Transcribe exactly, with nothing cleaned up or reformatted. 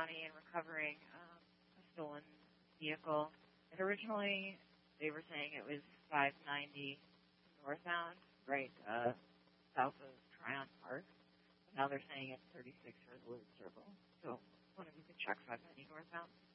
County and recovering um, a stolen vehicle. And originally, they were saying it was five ninety northbound, right uh, south of Tryon Park. But now they're saying it's thirty-six Resolute Circle. So one of you could check five ninety northbound.